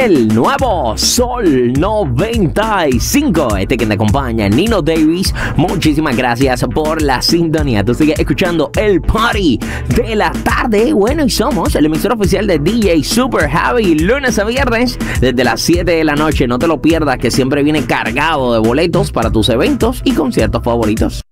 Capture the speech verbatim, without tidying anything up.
el nuevo Sol noventa y cinco. Este que te acompaña, Nino Davis. Muchísimas gracias por la sintonía. Tú sigues escuchando el Party de la tarde. Bueno, y somos el emisor oficial de D J Super Javi, lunes a viernes, desde las siete de la noche. No te lo pierdas, que siempre viene cargado de boletos para tus eventos y conciertos favoritos.